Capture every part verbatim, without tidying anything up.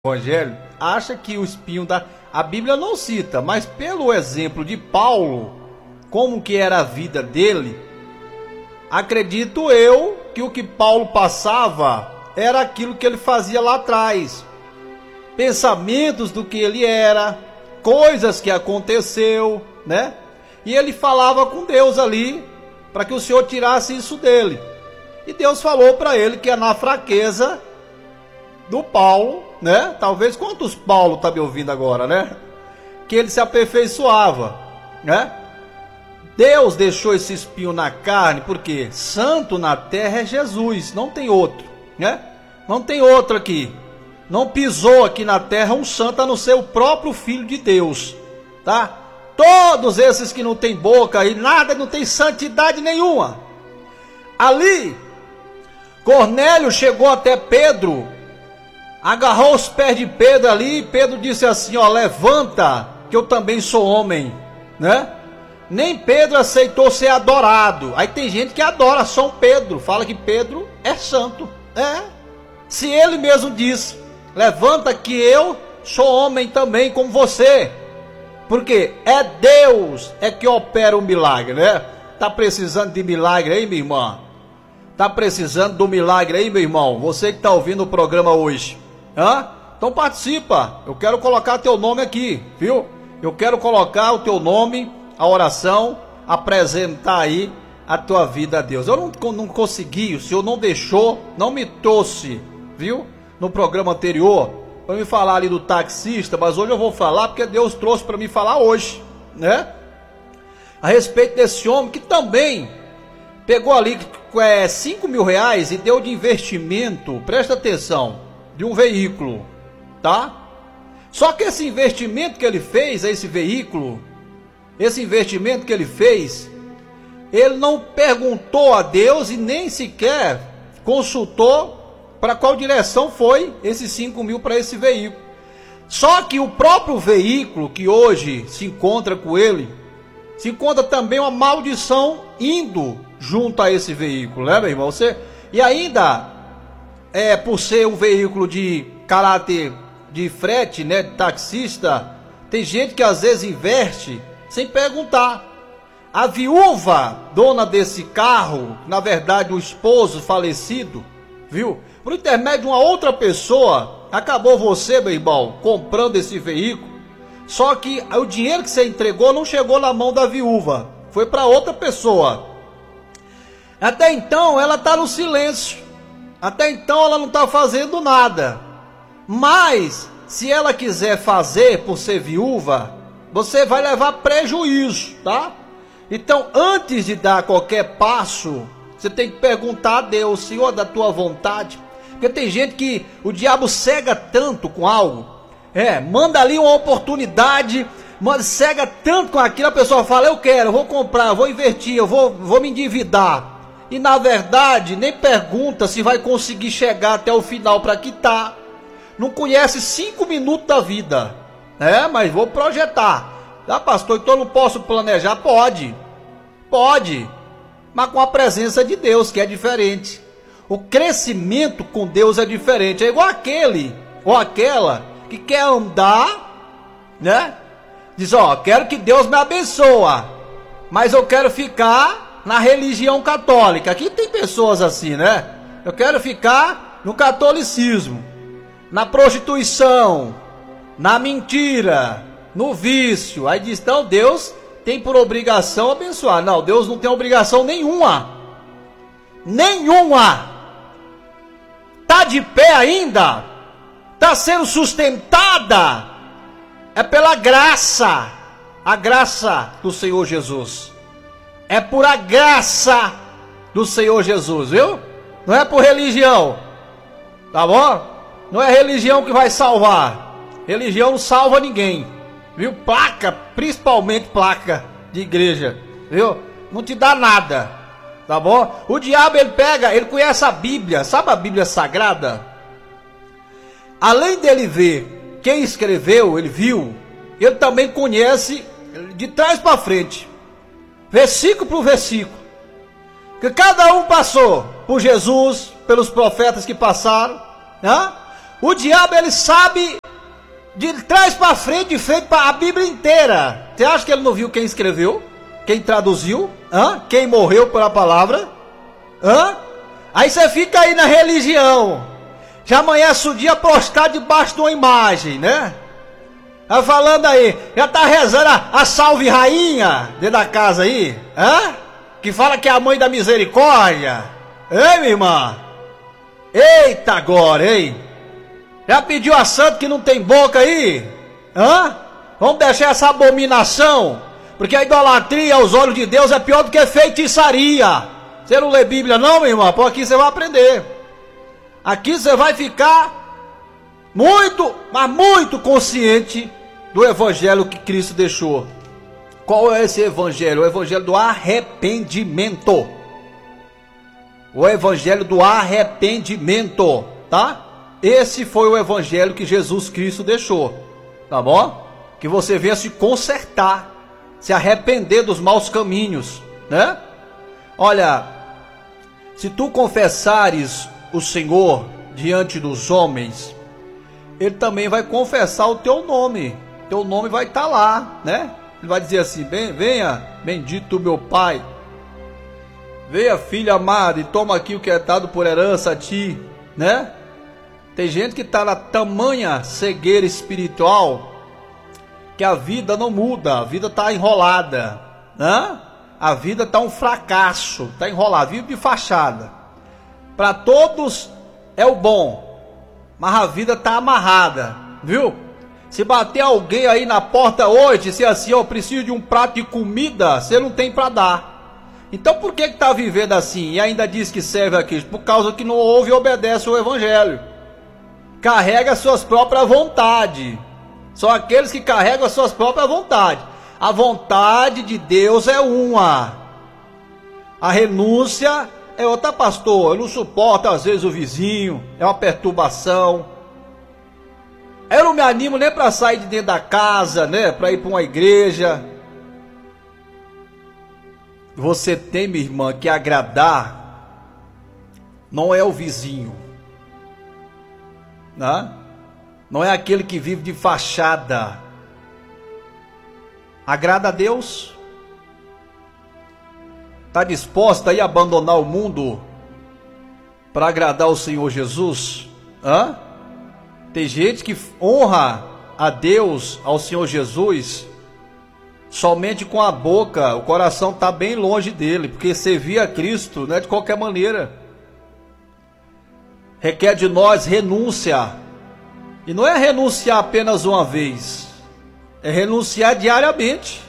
Evangelho acha que o espinho da... A Bíblia não cita, mas pelo exemplo de Paulo, como que era a vida dele, acredito eu que o que Paulo passava era aquilo que ele fazia lá atrás. Pensamentos do que ele era, coisas que aconteceu, né? E ele falava com Deus ali, para que o Senhor tirasse isso dele. E Deus falou para ele que é na fraqueza do Paulo, né? Talvez quantos Paulo tá me ouvindo agora, né? Que ele se aperfeiçoava, né? Deus deixou esse espinho na carne, porque santo na terra é Jesus, não tem outro, né? Não tem outro aqui. Não pisou aqui na terra um santo a não ser o próprio Filho de Deus, tá? Todos esses que não tem boca e nada, não tem santidade nenhuma. Ali, Cornélio chegou até Pedro, agarrou os pés de Pedro ali, e Pedro disse assim, ó, levanta, que eu também sou homem, né? Nem Pedro aceitou ser adorado. Aí tem gente que adora São Pedro, fala que Pedro é santo, é. Se ele mesmo diz, levanta que eu sou homem também como você, porque é Deus é que opera o milagre, né? Tá precisando de milagre aí, minha irmã? Tá precisando do milagre aí, meu irmão? Você que tá ouvindo o programa hoje, hã? Então participa, eu quero colocar teu nome aqui, viu? Eu quero colocar o teu nome, a oração, apresentar aí a tua vida a Deus. Eu não, não consegui, o Senhor não deixou, não me trouxe, viu? No programa anterior, para me falar ali do taxista, mas hoje eu vou falar porque Deus trouxe para me falar hoje, né? A respeito desse homem que também pegou ali é, cinco mil reais e deu de investimento, presta atenção, de um veículo, tá? Só que esse investimento que ele fez, esse veículo, esse investimento que ele fez, ele não perguntou a Deus e nem sequer consultou para qual direção foi esses cinco mil para esse veículo. Só que o próprio veículo que hoje se encontra com ele, se encontra também uma maldição indo junto a esse veículo, né, meu irmão? Você, e ainda, é, por ser um veículo de caráter de frete, né, de taxista, tem gente que às vezes investe sem perguntar. A viúva, dona desse carro, na verdade o esposo falecido, viu? Por intermédio de uma outra pessoa, acabou você, meu irmão, comprando esse veículo. Só que o dinheiro que você entregou não chegou na mão da viúva, foi para outra pessoa. Até então ela está no silêncio, até então ela não está fazendo nada. Mas se ela quiser fazer por ser viúva, você vai levar prejuízo, tá? Então antes de dar qualquer passo, você tem que perguntar a Deus, Senhor, da tua vontade. Porque tem gente que o diabo cega tanto com algo, é, manda ali uma oportunidade, manda, cega tanto com aquilo, a pessoa fala, eu quero, eu vou comprar, eu vou investir, eu vou, vou me endividar. E na verdade, nem pergunta se vai conseguir chegar até o final para quitar. Não conhece cinco minutos da vida. É, mas vou projetar. Ah, pastor, então eu não posso planejar? Pode. Pode. Mas com a presença de Deus, que é diferente. O crescimento com Deus é diferente. É igual aquele ou aquela que quer andar, né? Diz, ó, quero que Deus me abençoe, mas eu quero ficar na religião católica. Aqui tem pessoas assim, né? Eu quero ficar no catolicismo, na prostituição, na mentira, no vício. Aí diz, então Deus tem por obrigação abençoar. Não, Deus não tem obrigação nenhuma. Nenhuma. Tá de pé ainda? Tá sendo sustentada? É pela graça. A graça do Senhor Jesus. É por a graça do Senhor Jesus, viu? Não é por religião. Tá bom? Não é religião que vai salvar. Religião não salva ninguém. Viu? Placa, principalmente placa de igreja. Viu? Não te dá nada. Tá bom? O diabo, ele pega, ele conhece a Bíblia. Sabe a Bíblia Sagrada? Além dele ver quem escreveu, ele viu, ele também conhece de trás para frente. Versículo por versículo. Que cada um passou por Jesus, pelos profetas que passaram, né? O diabo, ele sabe de trás para frente, de frente para a Bíblia inteira. Você acha que ele não viu quem escreveu? Quem traduziu? Hã? Quem morreu pela palavra? Hã? Aí você fica aí na religião. Já amanhece o dia prostrado debaixo de uma imagem, né? Tá falando aí, já tá rezando a, a salve rainha dentro da casa aí? Hã? Que fala que é a mãe da misericórdia. Ei, minha irmã? Eita agora, hein? Já pediu a santo que não tem boca aí? Hã? Vamos deixar essa abominação? Porque a idolatria aos olhos de Deus é pior do que feitiçaria. Você não lê Bíblia não, minha irmã? Por aqui você vai aprender. Aqui você vai ficar muito, mas muito consciente do evangelho que Cristo deixou. Qual é esse evangelho? O evangelho do arrependimento. O evangelho do arrependimento, tá? Esse foi o evangelho que Jesus Cristo deixou, tá bom? Que você venha se consertar, se arrepender dos maus caminhos, né? Olha, se tu confessares o Senhor diante dos homens, Ele também vai confessar o teu nome. Teu nome vai estar lá, né? Ele vai dizer assim: venha, bendito meu Pai. Venha, filho amado, e toma aqui o que é dado por herança a ti, né? Tem gente que está na tamanha cegueira espiritual que a vida não muda, a vida está enrolada, né? A vida está um fracasso, está enrolada, vive de fachada. Para todos é o bom, mas a vida está amarrada, viu? Se bater alguém aí na porta hoje, se assim, eu preciso de um prato de comida, você não tem para dar. Então por que está vivendo assim e ainda diz que serve a Cristo? Por causa que não ouve e obedece o evangelho. Carrega suas próprias vontades. São aqueles que carregam as suas próprias vontades. A vontade de Deus é uma. A renúncia é outra, pastor. Eu não suporto às vezes o vizinho, é uma perturbação. Eu não me animo nem para sair de dentro da casa, né? Para ir para uma igreja. Você tem, minha irmã, que agradar não é o vizinho, né? Não é aquele que vive de fachada. Agrada a Deus? Está disposta a abandonar o mundo para agradar o Senhor Jesus? Hã? Tem gente que honra a Deus, ao Senhor Jesus, somente com a boca. O coração está bem longe dele, porque servir a Cristo não é de qualquer maneira. Requer de nós renúncia. E não é renunciar apenas uma vez, é renunciar diariamente.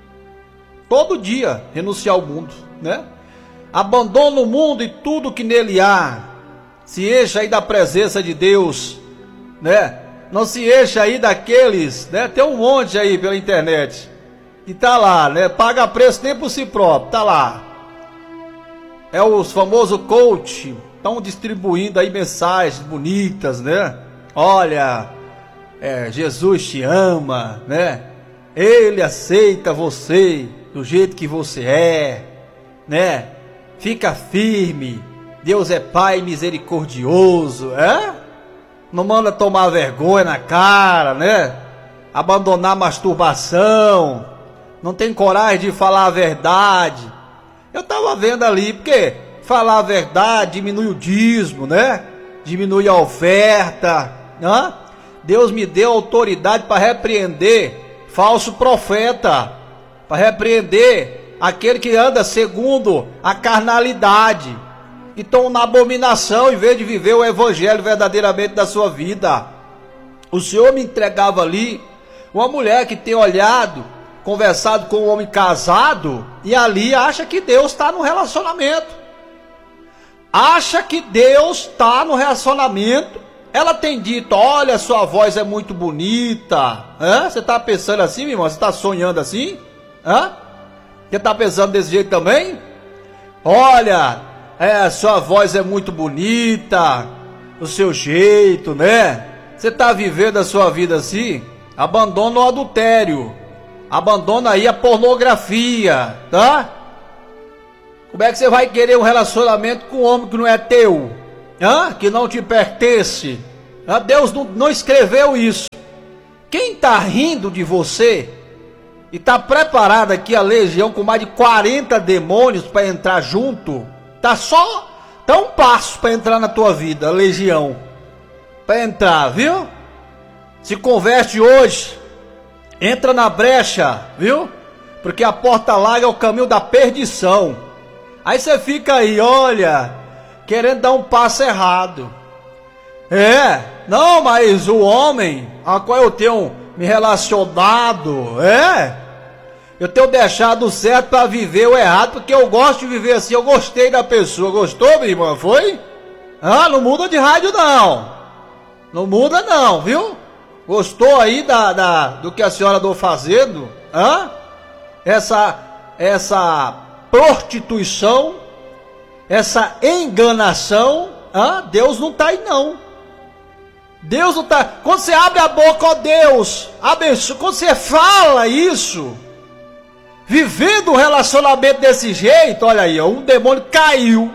Todo dia renunciar ao mundo, né? Abandona o mundo e tudo que nele há. Se encha aí da presença de Deus, né? Não se encha aí daqueles, né? Tem um monte aí pela internet e tá lá, né? Paga preço nem por si próprio, tá lá. É os famosos coach, estão distribuindo aí mensagens bonitas, né? Olha, é, Jesus te ama, né? Ele aceita você do jeito que você é, né? Fica firme. Deus é Pai misericordioso, é? Não manda tomar vergonha na cara, né? Abandonar a masturbação. Não tem coragem de falar a verdade. Eu tava vendo ali, porque falar a verdade diminui o dízimo, né? Diminui a oferta, né? Deus me deu autoridade para repreender falso profeta, para repreender aquele que anda segundo a carnalidade. Então, na abominação, em vez de viver o evangelho verdadeiramente da sua vida. O Senhor me entregava ali uma mulher que tem olhado, conversado com um homem casado, e ali acha que Deus está no relacionamento. Acha que Deus está no relacionamento. Ela tem dito: olha, sua voz é muito bonita. Hã? Você está pensando assim, minha irmã? Você está sonhando assim? Hã? Você está pensando desse jeito também? Olha, é, sua voz é muito bonita, o seu jeito, né? Você está vivendo a sua vida assim? Abandona o adultério. Abandona aí a pornografia, tá? Como é que você vai querer um relacionamento com um homem que não é teu? Hã? Que não te pertence? Deus não, não escreveu isso. Quem está rindo de você e está preparado aqui a legião com mais de quarenta demônios para entrar junto, tá só tá um passo para entrar na tua vida, a legião. Para entrar, viu? Se converte hoje, entra na brecha, viu? Porque a porta larga é o caminho da perdição. Aí você fica aí, olha, querendo dar um passo errado. É, não, mas o homem a qual eu tenho me relacionado, é, eu tenho deixado o certo para viver o errado, porque eu gosto de viver assim, eu gostei da pessoa. Gostou, minha irmã? Foi? Ah, não muda de rádio não. Não muda não, viu? Gostou aí da, da, do que a senhora andou fazendo? Hã? Essa, essa prostituição, essa enganação, hã? Deus não está aí não. Deus não está. Quando você abre a boca, ó Deus, abençoa. Quando você fala isso, vivendo um relacionamento desse jeito, olha aí, ó, um demônio caiu,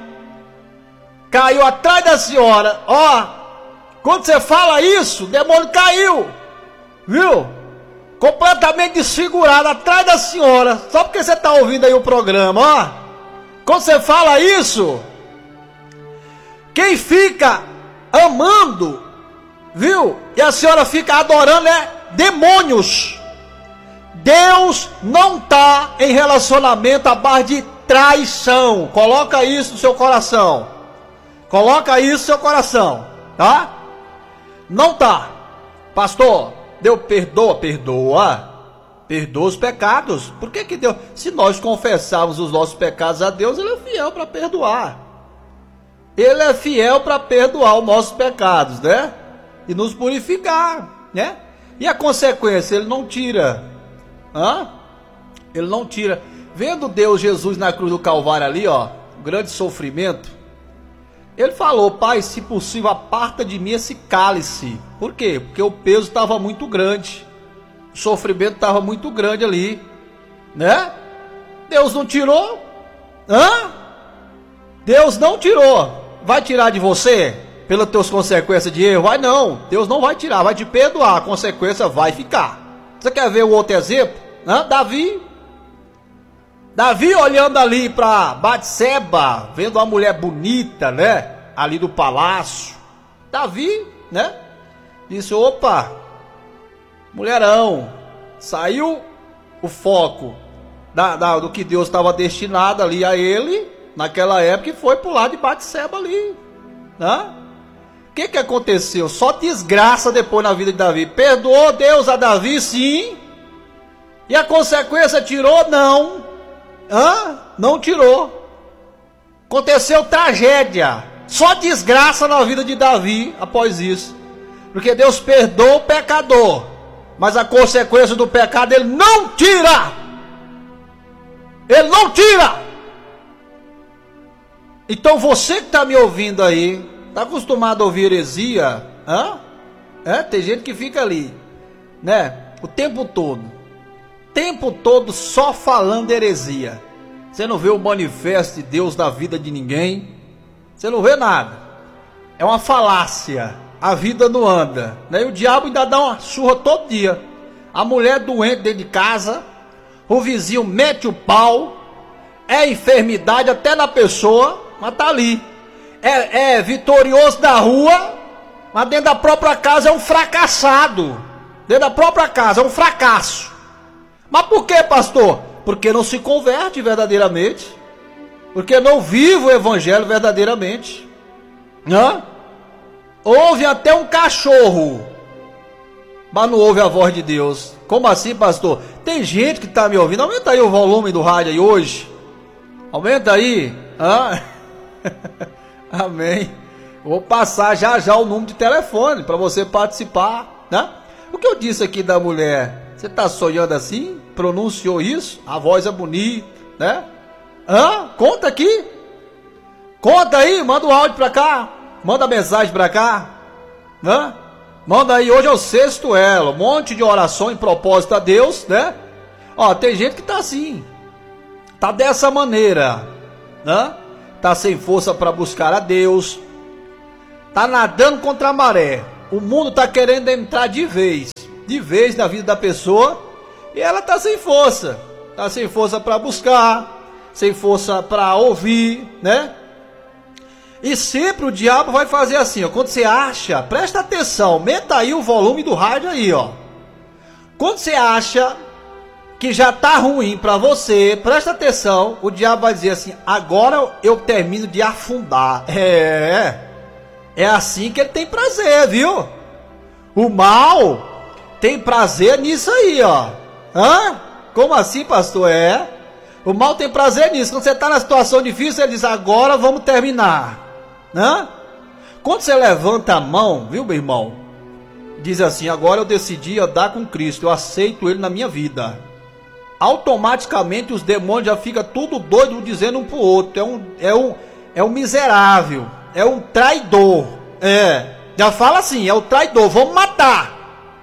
caiu atrás da senhora, ó. Quando você fala isso, o demônio caiu, viu? Completamente desfigurado atrás da senhora, só porque você está ouvindo aí o programa, ó. Quando você fala isso, quem fica amando, viu? E a senhora fica adorando é demônios. Deus não está em relacionamento à base de traição. Coloca isso no seu coração. Coloca isso no seu coração, tá? Não tá. Pastor, Deus perdoa, perdoa. Perdoa os pecados. Por que que Deus, se nós confessarmos os nossos pecados a Deus, Ele é fiel para perdoar. Ele é fiel para perdoar os nossos pecados, né? E nos purificar, né? E a consequência, Ele não tira. Hã? Ele não tira. Vendo Deus Jesus na cruz do Calvário ali, ó, um grande sofrimento, Ele falou: Pai, se possível, aparta de mim esse cálice. Por quê? Porque o peso estava muito grande, o sofrimento estava muito grande ali, né? Deus não tirou. Hã? Deus não tirou. Vai tirar de você pelas tuas consequências de erro? Vai não. Deus não vai tirar, vai te perdoar. A consequência vai ficar. Você quer ver o outro exemplo? Hã? Davi. Davi olhando ali para Batseba, vendo uma mulher bonita, né? Ali do palácio. Davi, né? Disse: opa, mulherão. Saiu o foco da, da, do que Deus estava destinado ali a ele, naquela época, e foi pro lado de Batseba ali, né? O que que aconteceu? Só desgraça depois na vida de Davi. Perdoou Deus a Davi, sim. E a consequência tirou? Não. Hã? Não tirou. Aconteceu tragédia. Só desgraça na vida de Davi após isso. Porque Deus perdoa o pecador, mas a consequência do pecado Ele não tira. Ele não tira. Então você que está me ouvindo aí, está acostumado a ouvir heresia? Hã? É, tem gente que fica ali, né? O tempo todo. Tempo todo só falando heresia. Você não vê o manifesto de Deus na vida de ninguém. Você não vê nada. É uma falácia. A vida não anda, né? E o diabo ainda dá uma surra todo dia. A mulher doente dentro de casa, o vizinho mete o pau, é enfermidade até na pessoa, mas tá ali. É, é vitorioso da rua, mas dentro da própria casa é um fracassado. Dentro da própria casa é um fracasso. Mas por que, pastor? Porque não se converte verdadeiramente. Porque não vive o evangelho verdadeiramente. Hã? Ouve até um cachorro, mas não ouve a voz de Deus. Como assim, pastor? Tem gente que está me ouvindo. Aumenta aí o volume do rádio aí hoje. Aumenta aí. Hã? Amém. Vou passar já já o número de telefone para você participar, né? O que eu disse aqui da mulher, você está sonhando assim? Pronunciou isso? A voz é bonita, né? Hã? Conta aqui. Conta aí, manda o áudio para cá. Manda mensagem para cá. Hã? Manda aí, hoje é o sexto elo. Um monte de oração em propósito a Deus, né? Ó, tem gente que tá assim. Tá dessa maneira, né? Tá sem força para buscar a Deus. Tá nadando contra a maré. o mundo está querendo entrar de vez, de vez na vida da pessoa, e ela está sem força, está sem força para buscar, sem força para ouvir, né? E sempre o diabo vai fazer assim, ó, quando você acha, presta atenção, meta aí o volume do rádio aí, ó. Quando você acha que já tá ruim para você, presta atenção, o diabo vai dizer assim, agora eu termino de afundar. É, é assim que ele tem prazer, viu? O mal tem prazer nisso aí, ó. Hã? Como assim, pastor? É. O mal tem prazer nisso. Quando você está na situação difícil, ele diz, agora vamos terminar. Hã? Quando você levanta a mão, viu, meu irmão? Diz assim, agora eu decidi andar com Cristo, eu aceito Ele na minha vida. Automaticamente os demônios já ficam tudo doido dizendo um pro outro. É um, é um, é um miserável, é um traidor. É, já fala assim, é o traidor, vamos matar.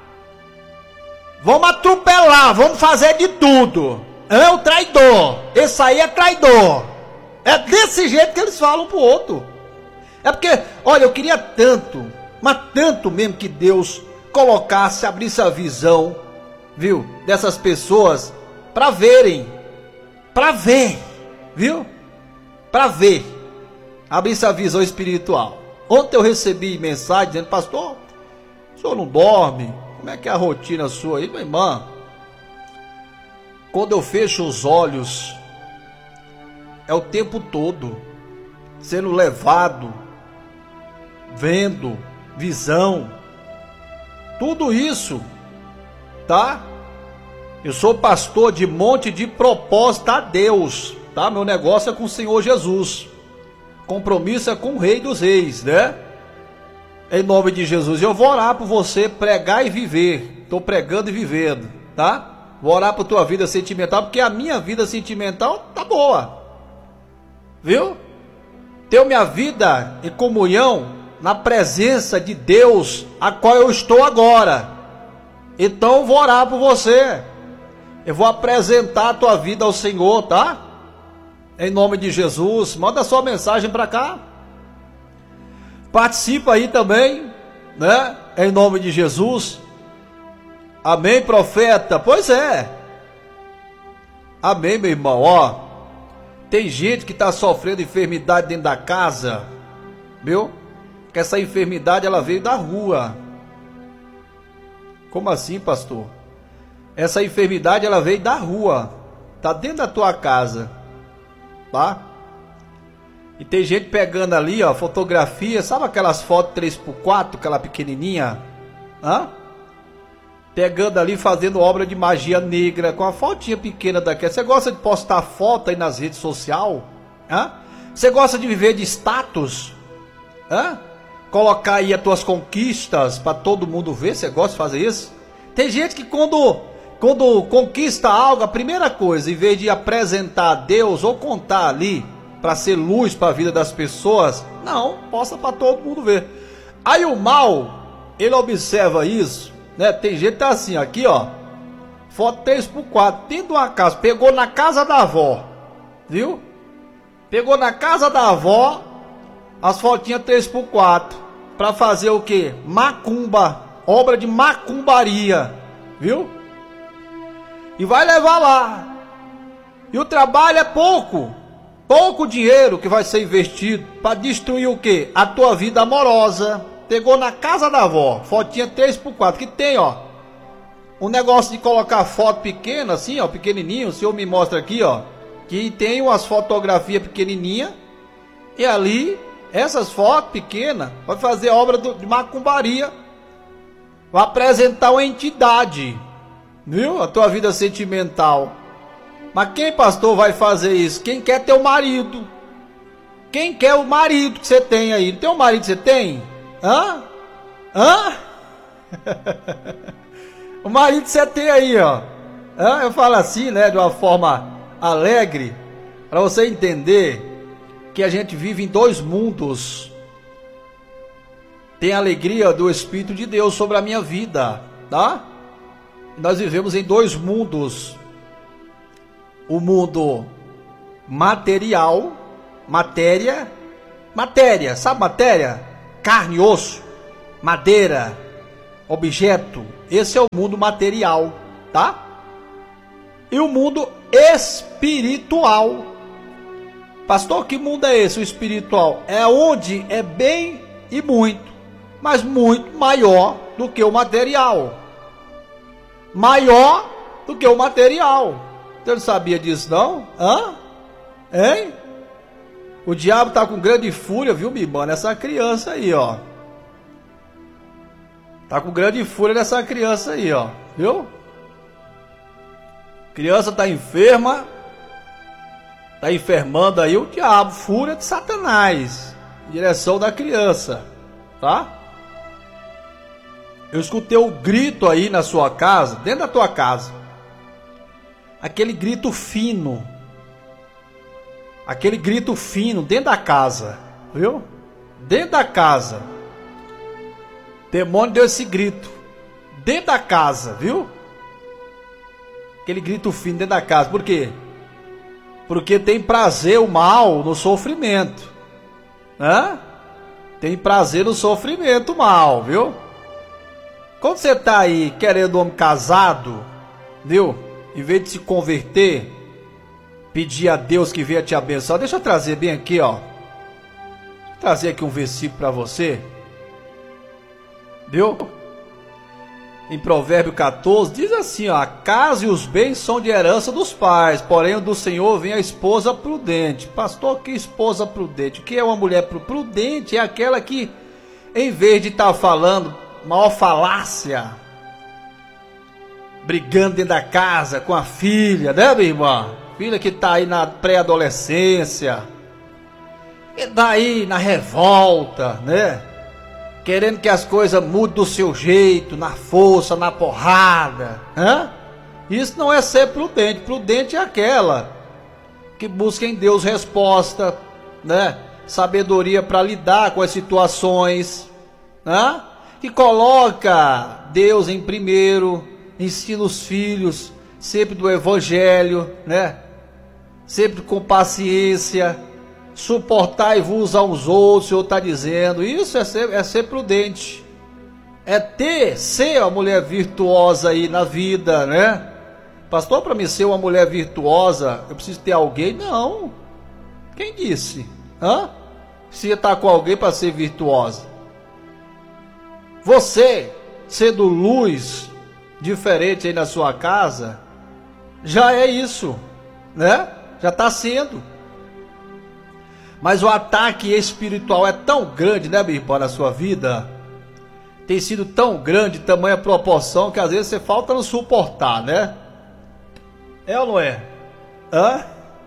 Vamos atropelar, vamos fazer de tudo. É o traidor, esse aí é traidor. É desse jeito que eles falam pro outro. É porque, olha, eu queria tanto, mas tanto mesmo que Deus colocasse, abrisse a visão, viu, dessas pessoas, para verem, para ver, viu, para ver, abrisse a visão espiritual. Ontem eu recebi mensagem dizendo, pastor, o senhor não dorme? Como é que é a rotina sua aí, minha irmã? Quando eu fecho os olhos, é o tempo todo sendo levado, vendo, visão, tudo isso, tá? Eu sou pastor de monte de propósito a Deus, tá? Meu negócio é com o Senhor Jesus, compromisso é com o Rei dos Reis, né? Em nome de Jesus, eu vou orar por você pregar e viver. Estou pregando e vivendo, tá? Vou orar por tua vida sentimental, porque a minha vida sentimental tá boa, viu? Tenho minha vida em comunhão na presença de Deus, a qual eu estou agora. Então eu vou orar por você. Eu vou apresentar a tua vida ao Senhor, tá? Em nome de Jesus, manda sua mensagem para cá. Participa aí também, né? Em nome de Jesus. Amém, profeta? Pois é. Amém, meu irmão. Ó, tem gente que está sofrendo enfermidade dentro da casa, viu? Que essa enfermidade ela veio da rua. Como assim, pastor? Essa enfermidade ela veio da rua. Tá dentro da tua casa, tá? E tem gente pegando ali, ó, fotografia, sabe aquelas fotos três por quatro, aquela pequenininha? Hã? Pegando ali, fazendo obra de magia negra, com a fotinha pequena daquela. Você gosta de postar foto aí nas redes sociais? Hã? Você gosta de viver de status? Hã? Colocar aí as tuas conquistas para todo mundo ver? Você gosta de fazer isso? Tem gente que quando, quando conquista algo, a primeira coisa, em vez de apresentar a Deus ou contar ali, para ser luz para a vida das pessoas, não, posta para todo mundo ver. Aí o mal, ele observa isso, né? Tem gente que tá assim, aqui ó, foto três por quatro, dentro de uma casa, pegou na casa da avó, viu? Pegou na casa da avó, as fotinhas três por quatro, para fazer o que? Macumba, obra de macumbaria, viu? E vai levar lá, e o trabalho é pouco, pouco dinheiro que vai ser investido para destruir o que? A tua vida amorosa. Pegou na casa da avó, fotinha três por quatro, que tem, ó, um negócio de colocar foto pequena, assim, ó, pequenininho, o senhor me mostra aqui, ó, que tem umas fotografias pequenininhas, e ali, essas fotos pequenas, vai fazer obra de macumbaria, vai apresentar uma entidade, viu? A tua vida sentimental. Mas quem, pastor, vai fazer isso? Quem quer ter o marido? Quem quer o marido que você tem aí? Não tem o marido que você tem? Hã? Hã? O marido que você tem aí, ó. Hã? Eu falo assim, né, de uma forma alegre, para você entender que a gente vive em dois mundos. Tem a alegria do Espírito de Deus sobre a minha vida, tá? Nós vivemos em dois mundos. O mundo material, matéria, matéria, sabe matéria? Carne e osso. madeira, objeto. Esse é o mundo material, tá? E o mundo espiritual. Pastor, que mundo é esse, o espiritual? É onde é bem e muito, mas muito maior do que o material. Maior do que o material. Você não sabia disso, não? Hã? Hein? O diabo tá com grande fúria, viu, Bibã? Nessa criança aí, ó. Tá com grande fúria nessa criança aí, ó. Viu? Criança tá enferma. Tá enfermando aí o diabo. Fúria de Satanás. Direção da criança. Tá? Eu escutei o grito aí na sua casa. Dentro da tua casa. Aquele grito fino. Aquele grito fino dentro da casa. Viu? Dentro da casa. O demônio deu esse grito. Dentro da casa, viu? Aquele grito fino dentro da casa. Por quê? Porque tem prazer o mal no sofrimento. Né? Tem prazer no sofrimento mal, viu? Quando você tá aí querendo um homem casado, viu? Em vez de se converter, pedir a Deus que venha te abençoar. Deixa eu trazer bem aqui, ó. Vou trazer aqui um versículo para você. Viu? Em Provérbio quatorze, diz assim, ó: a casa e os bens são de herança dos pais, porém do Senhor vem a esposa prudente. Pastor, que esposa prudente? O que é uma mulher prudente? É aquela que, em vez de estar tá falando maior falácia, brigando dentro da casa com a filha, né, minha irmã? Filha que está aí na pré-adolescência, e daí na revolta, né? Querendo que as coisas mudem do seu jeito, na força, na porrada. Hã? Isso não é ser prudente. Prudente é aquela que busca em Deus resposta, né? Sabedoria para lidar com as situações, né? Que coloca Deus em primeiro, ensina os filhos sempre do evangelho, né? Sempre com paciência, suportai-vos aos outros. O Senhor está dizendo, isso é ser, é ser prudente, é ter, ser uma mulher virtuosa aí na vida, né? Pastor, para mim ser uma mulher virtuosa, eu preciso ter alguém? Não. Quem disse? Hã? Precisa estar com alguém para ser virtuosa. Você, sendo luz diferente aí na sua casa, já é isso, né? Já está sendo. Mas o ataque espiritual é tão grande, né, meu irmão, na sua vida? Tem sido tão grande, tamanha proporção, que às vezes você falta não suportar, né? É ou não é? Hã?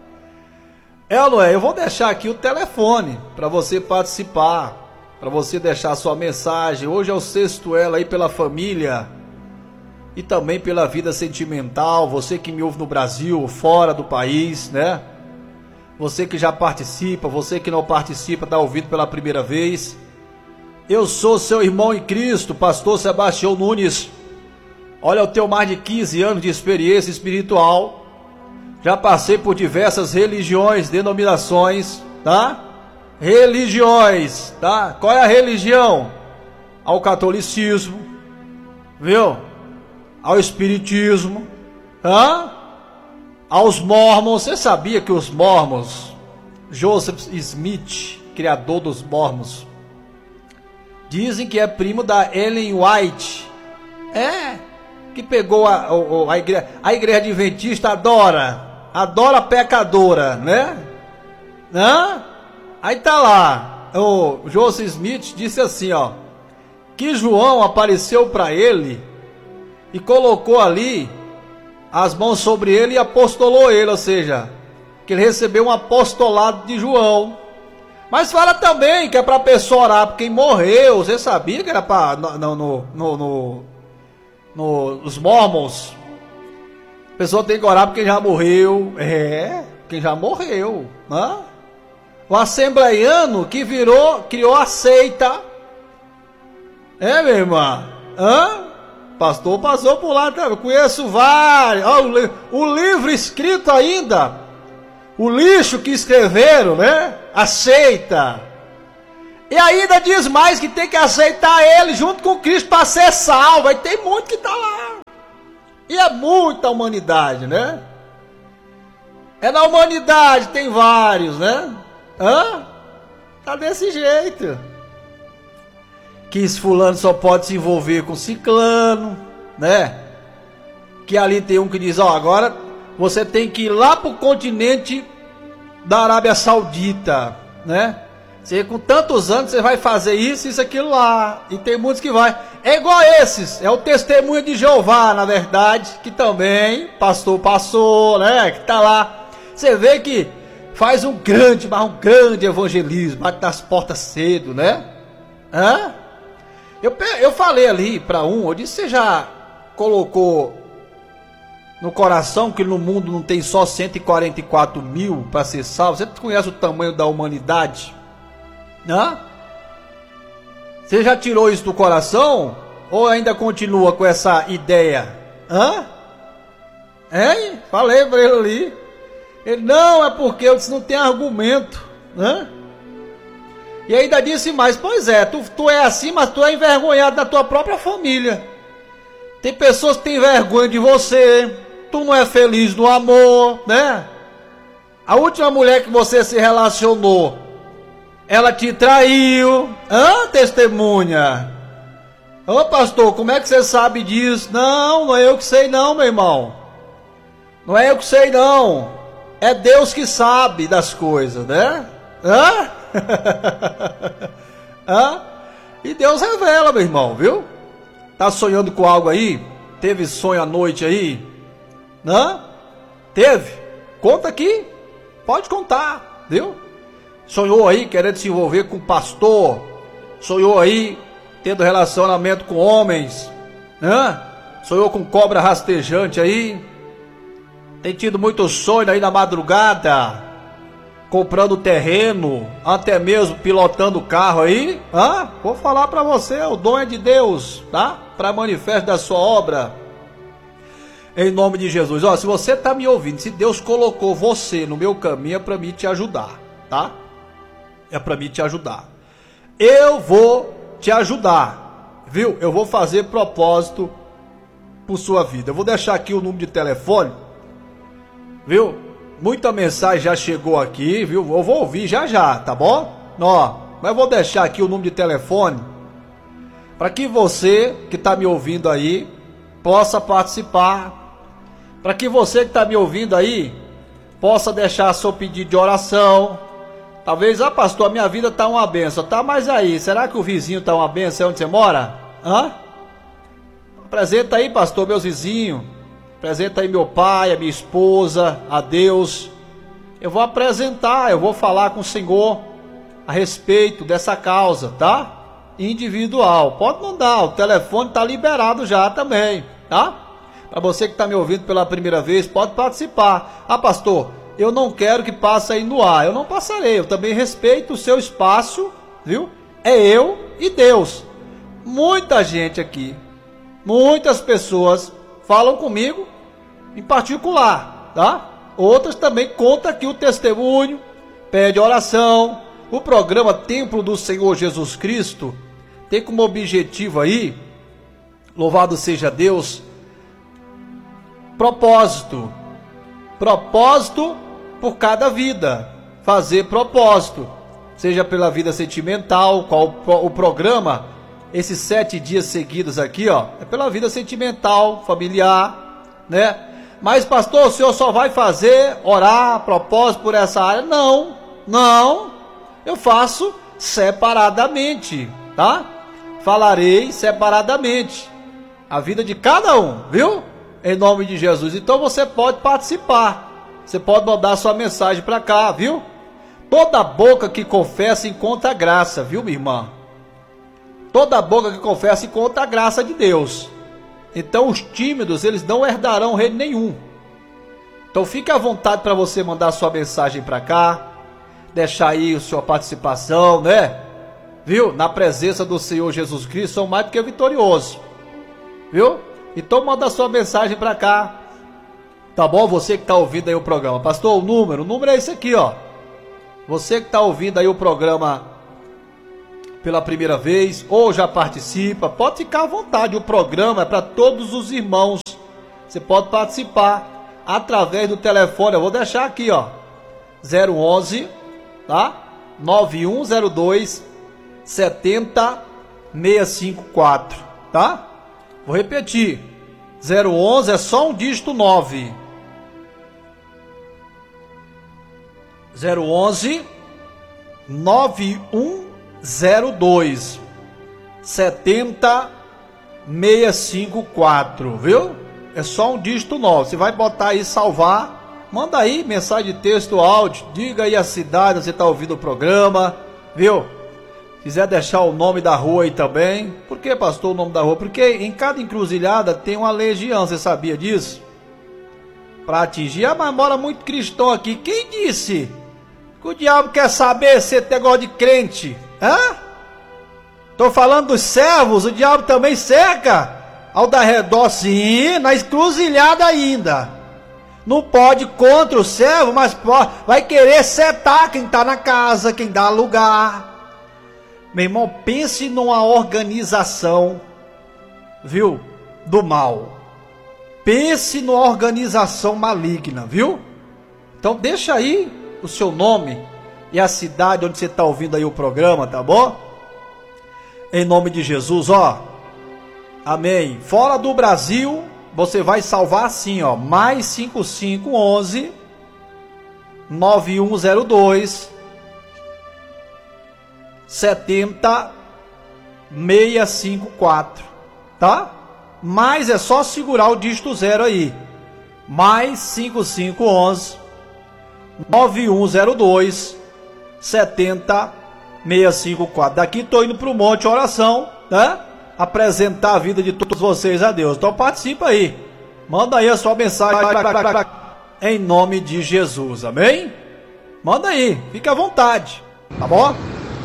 É ou não é? Eu vou deixar aqui o telefone para você participar, para você deixar a sua mensagem. Hoje é o sexto elo aí pela família e também pela vida sentimental. Você que me ouve no Brasil, fora do país, né? Você que já participa, você que não participa, está ouvindo pela primeira vez. Eu sou seu irmão em Cristo, pastor Sebastião Nunes. Olha, eu tenho mais de quinze anos de experiência espiritual. Já passei por diversas religiões, denominações, tá? Religiões, tá? Qual é a religião? Ao catolicismo, viu? Ao espiritismo, hã? Aos mormons. Você sabia que os mormons, Joseph Smith, criador dos mormons, dizem que é primo da Ellen White? É, que pegou a, a, a, igreja, a igreja adventista adora, adora a pecadora, né? Hã? Aí tá lá, o Joseph Smith disse assim, ó, que João apareceu para ele e colocou ali as mãos sobre ele e apostolou ele, ou seja, que ele recebeu um apostolado de João. Mas fala também que é para a pessoa orar por quem morreu. Você sabia que era para no, no, no, no, no, os mormons? A pessoa tem que orar por quem já morreu. É, quem já morreu, né? O assembleiano que virou, criou a seita. É, minha irmã? Hã? Pastor passou por lá, eu conheço vários. Ó, o, o livro escrito ainda, o lixo que escreveram, né? A seita. E ainda diz mais que tem que aceitar ele junto com Cristo para ser salvo. Aí tem muito que tá lá. E é muita humanidade, né? É na humanidade, tem vários, né? Hã? Tá desse jeito. Que esse fulano só pode se envolver com ciclano, né? Que ali tem um que diz, ó, agora você tem que ir lá pro continente da Arábia Saudita, né? Você com tantos anos você vai fazer isso, isso, aquilo lá. E tem muitos que vai. É igual a esses, é o testemunho de Jeová, na verdade, que também pastor passou, né? Que tá lá. Você vê que faz um grande, mas um grande evangelismo, bate nas portas cedo, né? Hã? Eu, eu falei ali para um, eu disse, você já colocou no coração que no mundo não tem só cento e quarenta e quatro mil para ser salvo? Você conhece o tamanho da humanidade? Hã? Você já tirou isso do coração? Ou ainda continua com essa ideia? Hã? Hein? Falei para ele ali. Ele, não, é porque eu disse, não tem argumento, né? E ainda disse mais, pois é, tu, tu é assim, mas tu é envergonhado da tua própria família. Tem pessoas que têm vergonha de você, tu não é feliz no amor, né? A última mulher que você se relacionou, ela te traiu, hã, testemunha? Ô pastor, como é que você sabe disso? Não, não é eu que sei não, meu irmão. Não é eu que sei não. É Deus que sabe das coisas, né? Hã? Hã? E Deus revela, meu irmão, viu? Tá sonhando com algo aí? Teve sonho à noite aí? Hã? Teve? Conta aqui. Pode contar, viu? Sonhou aí querendo se envolver com pastor? Sonhou aí tendo relacionamento com homens? Hã? Sonhou com cobra rastejante aí? Tem tido muito sonho aí na madrugada, comprando terreno, até mesmo pilotando carro aí. Hã? Vou falar para você, o dom é de Deus, tá? Para manifesto da sua obra. Em nome de Jesus. Ó, se você tá me ouvindo, se Deus colocou você no meu caminho, é para mim te ajudar, tá? É para mim te ajudar. Eu vou te ajudar, viu? Eu vou fazer propósito por sua vida. Eu vou deixar aqui o número de telefone. Viu? Muita mensagem já chegou aqui, viu? Eu vou ouvir já já, tá bom? Ó, mas eu vou deixar aqui o número de telefone para que você que está me ouvindo aí possa participar. Para que você que está me ouvindo aí possa deixar seu pedido de oração. Talvez, ah pastor, a minha vida tá uma benção. Tá, mas aí, será que o vizinho tá uma benção? É onde você mora? Hã? Apresenta aí, pastor, meus vizinhos. Apresenta aí meu pai, a minha esposa, a Deus. Eu vou apresentar, eu vou falar com o Senhor a respeito dessa causa, tá? Individual. Pode mandar, o telefone tá liberado já também, tá? Para você que está me ouvindo pela primeira vez, pode participar. Ah, pastor, eu não quero que passe aí no ar. Eu não passarei, eu também respeito o seu espaço, viu? É eu e Deus. Muita gente aqui, muitas pessoas falam comigo em particular, tá? Outras também contam aqui o testemunho, pede oração. O programa Templo do Senhor Jesus Cristo tem como objetivo aí, louvado seja Deus, propósito. Propósito por cada vida. Fazer propósito. Seja pela vida sentimental, qual o programa, esses sete dias seguidos aqui, ó, é pela vida sentimental, familiar, né? Mas pastor, o senhor só vai fazer, orar, propósito por essa área? Não, não. Eu faço separadamente, tá? Falarei separadamente. A vida de cada um, viu? Em nome de Jesus. Então você pode participar. Você pode mandar sua mensagem para cá, viu? Toda boca que confessa encontra graça, viu, minha irmã? Toda boca que confessa encontra a graça de Deus. Então os tímidos, eles não herdarão reino nenhum. Então fique à vontade para você mandar sua mensagem para cá. Deixar aí a sua participação, né? Viu? Na presença do Senhor Jesus Cristo, são mais do que vitoriosos. Viu? Então manda sua mensagem para cá. Tá bom? Você que tá ouvindo aí o programa. Pastor, o número, o número é esse aqui, ó. Você que tá ouvindo aí o programa pela primeira vez ou já participa, pode ficar à vontade. O programa é para todos os irmãos. Você pode participar através do telefone. Eu vou deixar aqui, ó, zero onze, tá? nove um zero dois sete zero seis cinco quatro, tá? Vou repetir. zero onze é só um dígito nove. zero onze nove um zero dois sete zero seis cinco quatro, viu? É só um dígito nove. Você vai botar aí, salvar. Manda aí mensagem de texto, áudio. Diga aí a cidade onde você está ouvindo o programa, viu? Quiser deixar o nome da rua aí também. Por que, pastor, o nome da rua? Porque em cada encruzilhada tem uma legião, você sabia disso? Para atingir. Ah, mas mora muito cristão aqui. Quem disse que o diabo quer saber se tem negócio de crente? Hã? Tô falando dos servos, o diabo também cerca ao dar redor, sim, na encruzilhada ainda. Não pode contra o servo, mas pode, vai querer setar quem está na casa, quem dá lugar. Meu irmão, pense numa organização, viu, do mal. Pense numa organização maligna, viu? Então deixa aí o seu nome e a cidade onde você está ouvindo aí o programa, tá bom? Em nome de Jesus, ó. Amém. Fora do Brasil, você vai salvar assim, ó, mais cinco cinco um um nove um zero dois sete zero seis cinco quatro, tá? Mas é só segurar o dígito zero aí. Mais cinco cinco um um nove um zero dois sete zero seis cinco quatro. Daqui estou indo para o Monte Oração, né? Apresentar a vida de todos vocês a Deus. Então participa aí. Manda aí a sua mensagem em nome de Jesus. Amém? Manda aí, fica à vontade. Tá bom?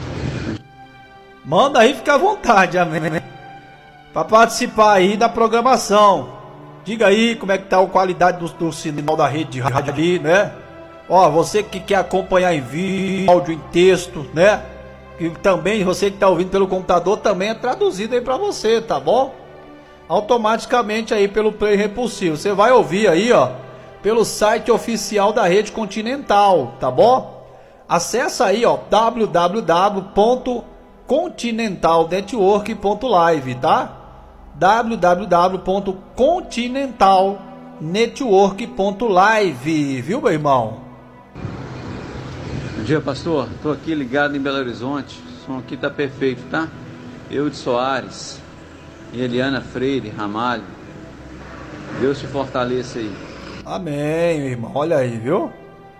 Manda aí, fica à vontade. Amém? Para participar aí da programação. Diga aí como é que tá a qualidade do, do sinal da rede de rádio ali, né? Ó, você que quer acompanhar em vídeo, áudio, em texto, né? E também você que está ouvindo pelo computador também é traduzido aí para você, tá bom? Automaticamente aí pelo Play Repulsivo. Você vai ouvir aí, ó, pelo site oficial da Rede Continental, tá bom? Acessa aí, ó, w w w ponto continental network ponto live, tá? w w w ponto continental network ponto live, viu, meu irmão? Bom dia, pastor. Estou aqui ligado em Belo Horizonte. O som aqui tá perfeito, tá? Eu de Soares e Eliana Freire Ramalho. Deus te fortaleça aí. Amém, meu irmão. Olha aí, viu?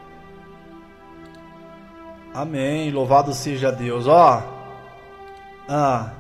Amém. Louvado seja Deus. Ó. Ah.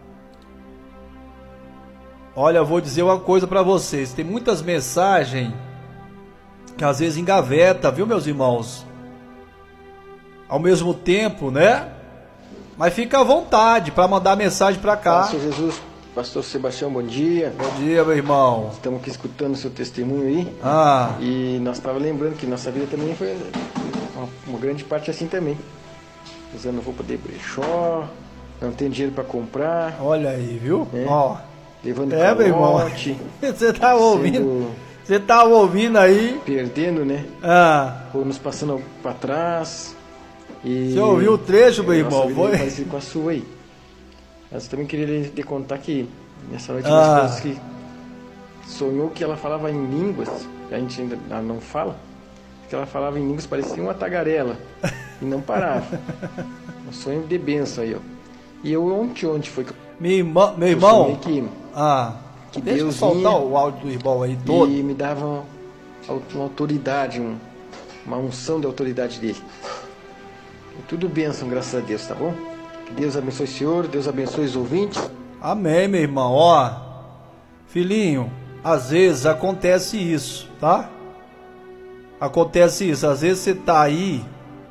Olha, eu vou dizer uma coisa para vocês. Tem muitas mensagens que às vezes engaveta, viu, meus irmãos? Ao mesmo tempo, né? Mas fica à vontade para mandar mensagem para cá. Pastor Jesus, pastor Sebastião, bom dia. Bom dia, meu irmão. Estamos aqui escutando o seu testemunho aí. Ah. E nós estávamos lembrando que nossa vida também foi uma, uma grande parte assim também. Usando roupa de brechó, não tem dinheiro para comprar. Olha aí, viu? Né? Ó. Levando é, meu irmão. Você tá ouvindo? Você tá ouvindo aí? Perdendo, né? Ah. Ou nos passando para trás. E você ouviu o trecho, meu irmão? Foi parecido com a sua aí. Mas eu também queria lhe contar que nessa noite ah. nós que sonhou que ela falava em línguas, a gente ainda não fala, que ela falava em línguas, parecia uma tagarela e não parava. Um sonho de benção aí, ó. E eu ontem, ontem foi que meu irmão, meu irmão, que, ah, que deixa Deus eu soltar vinha o áudio do irmão aí todo e me dava uma, uma autoridade, um, uma unção de autoridade dele. Tudo bênção, graças a Deus, tá bom? Que Deus abençoe o senhor, Deus abençoe os ouvintes. Amém, meu irmão. Ó, filhinho, às vezes acontece isso, tá? Acontece isso. Às vezes você tá aí,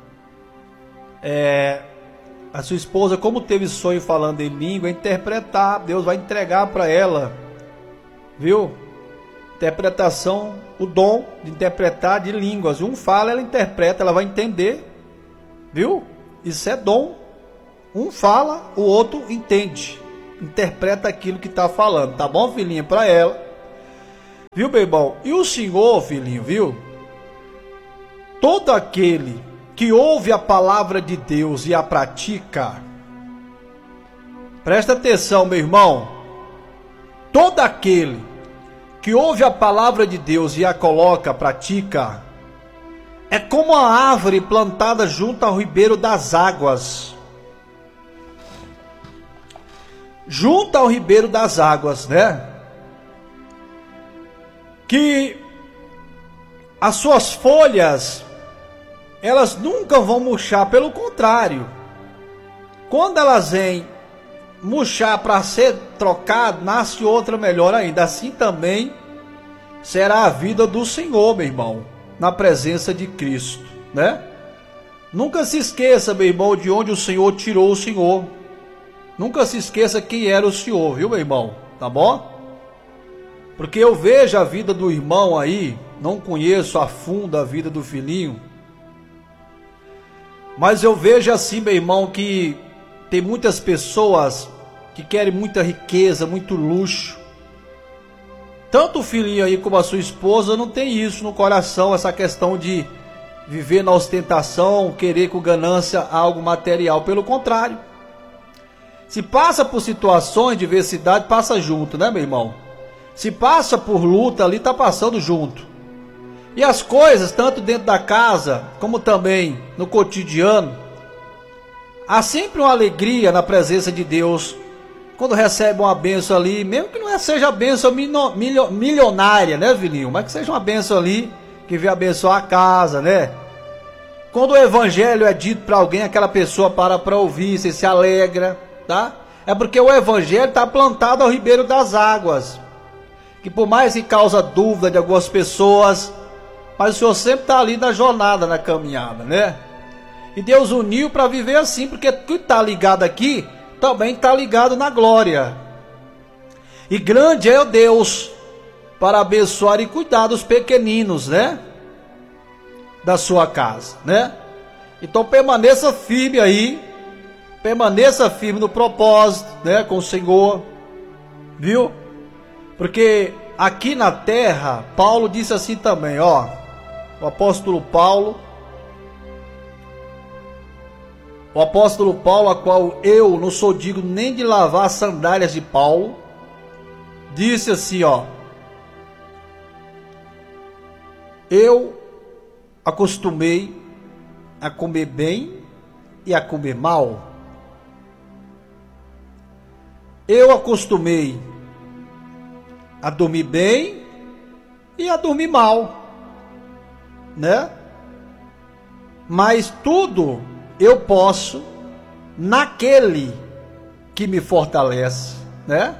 é, a sua esposa, como teve sonho falando em língua, interpretar, Deus vai entregar para ela, viu? Interpretação, o dom de interpretar de línguas. Um fala, ela interpreta, ela vai entender. Viu? Isso é dom. Um fala, o outro entende, interpreta aquilo que está falando, tá bom, filhinha, para ela. Viu, meu irmão? E o Senhor, filhinho, viu? Todo aquele que ouve a palavra de Deus e a pratica, presta atenção, meu irmão, todo aquele que ouve a palavra de Deus e a coloca, pratica, é como a árvore plantada junto ao ribeiro das águas. Junto ao ribeiro das águas, né? Que as suas folhas, elas nunca vão murchar, pelo contrário. Quando elas vêm murchar para ser trocado, nasce outra melhor ainda. Assim também será a vida do Senhor, meu irmão, na presença de Cristo, né? Nunca se esqueça, meu irmão, de onde o Senhor tirou o Senhor. Nunca se esqueça quem era o Senhor, viu, meu irmão? Tá bom? Porque eu vejo a vida do irmão aí, não conheço a fundo a vida do filhinho, mas eu vejo assim, meu irmão, que tem muitas pessoas que querem muita riqueza, muito luxo. Tanto o filhinho aí como a sua esposa não tem isso no coração, essa questão de viver na ostentação, querer com ganância algo material. Pelo contrário, se passa por situações de adversidade, passa junto, né, meu irmão? Se passa por luta ali, tá passando junto. E as coisas, tanto dentro da casa, como também no cotidiano, há sempre uma alegria na presença de Deus, quando recebe uma bênção ali, mesmo que não seja a bênção milionária, né, filhinho? Mas que seja uma bênção ali, que venha abençoar a casa, né? Quando o evangelho é dito para alguém, aquela pessoa para para ouvir, você se alegra, tá? É porque o evangelho está plantado ao ribeiro das águas, que por mais que causa dúvida de algumas pessoas, mas o Senhor sempre está ali na jornada, na caminhada, né? E Deus uniu para viver assim, porque tudo está ligado aqui, também está ligado na glória. E grande é o Deus para abençoar e cuidar dos pequeninos, né? Da sua casa, né? Então permaneça firme aí, permaneça firme no propósito, né? Com o Senhor, viu? Porque aqui na terra, Paulo disse assim também, ó, o apóstolo Paulo, o apóstolo Paulo, a qual eu não sou digno nem de lavar as sandálias de Paulo, disse assim, ó, eu acostumei a comer bem e a comer mal. Eu acostumei a dormir bem e a dormir mal, né? Mas tudo eu posso naquele que me fortalece, né?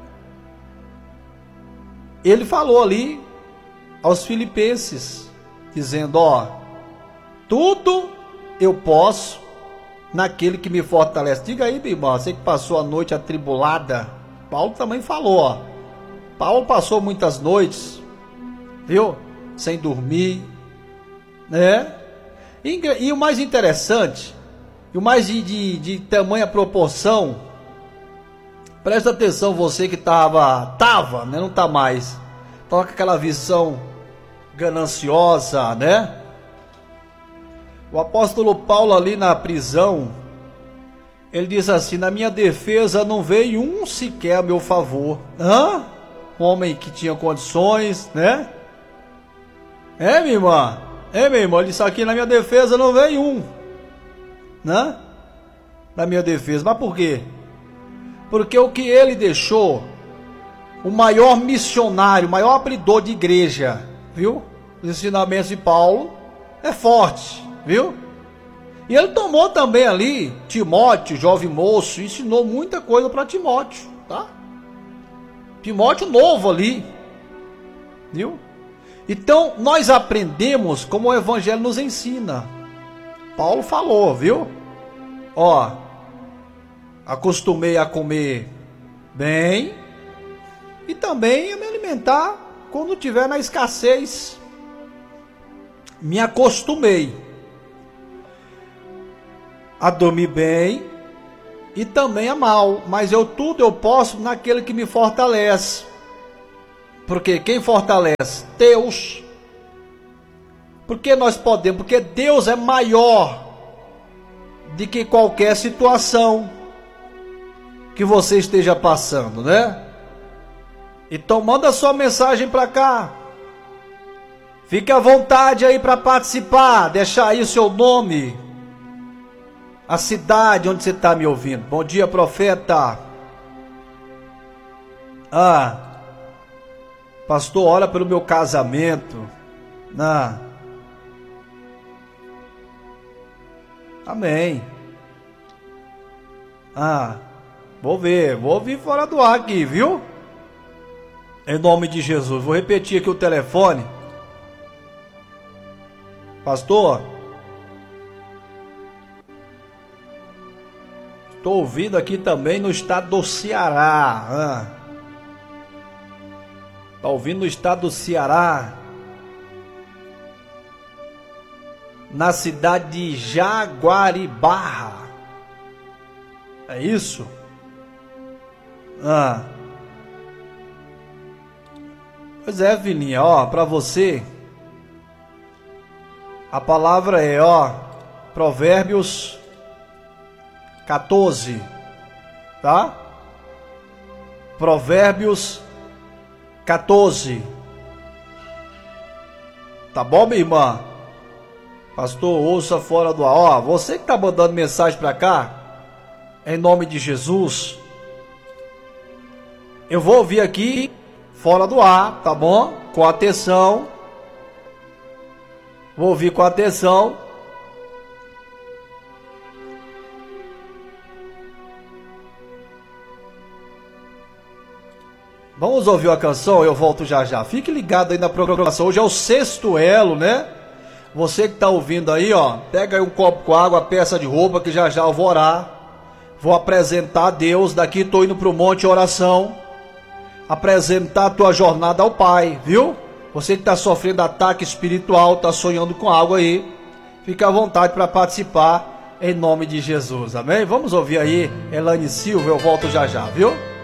Ele falou ali aos filipenses, dizendo, ó, tudo eu posso naquele que me fortalece. Diga aí, meu irmão, você que passou a noite atribulada, Paulo também falou, ó, Paulo passou muitas noites, viu? Sem dormir, né? E, e o mais interessante, e o mais de, de, de tamanha proporção, presta atenção você que estava, tava, né? Não está mais, estava com aquela visão gananciosa, né? O apóstolo Paulo ali na prisão, ele diz assim, na minha defesa não veio um sequer a meu favor. Hã? Um homem que tinha condições, né? É, minha irmã? É, meu irmão, ele disse aqui, na minha defesa não veio um, né? Na minha defesa, mas por quê? Porque o que ele deixou, o maior missionário, o maior abridor de igreja, viu? Os ensinamentos de Paulo é forte, viu? E ele tomou também ali Timóteo, jovem moço, ensinou muita coisa para Timóteo, tá? Timóteo novo ali, viu? Então nós aprendemos como o evangelho nos ensina. Paulo falou, viu? Ó, acostumei a comer bem e também a me alimentar quando tiver na escassez. Me acostumei a dormir bem e também a mal, mas eu tudo eu posso naquele que me fortalece. Porque quem fortalece? Deus. Porque nós podemos, porque Deus é maior do que qualquer situação que você esteja passando, né? Então manda sua mensagem para cá. Fique à vontade aí para participar, deixar aí o seu nome, a cidade onde você está me ouvindo. Bom dia, profeta. Ah, pastor, ora pelo meu casamento. Ah, amém. Ah, vou ver, vou ouvir fora do ar aqui, viu? Em nome de Jesus. Vou repetir aqui o telefone. Pastor, estou ouvindo aqui também no estado do Ceará. Ah, tá ouvindo no estado do Ceará, na cidade de Jaguaribarra. É isso? Ah. Pois é, filhinha, ó, para você, a palavra é, ó, Provérbios quatorze, tá? Provérbios quatorze. Tá bom, minha irmã? Pastor, ouça fora do ar. Ó, você que tá mandando mensagem para cá, em nome de Jesus, eu vou ouvir aqui fora do ar, tá bom? Com atenção. Vou ouvir com atenção. Vamos ouvir a canção, eu volto já já. Fique ligado aí na programação. Hoje é o sexto elo, né? Você que está ouvindo aí, ó, pega aí um copo com água, peça de roupa, que já já eu vou orar. Vou apresentar a Deus. Daqui estou indo para o monte oração. Apresentar a tua jornada ao Pai, viu? Você que está sofrendo ataque espiritual, está sonhando com algo aí, fica à vontade para participar, em nome de Jesus, amém? Vamos ouvir aí Elaine Silva, eu volto já já, viu?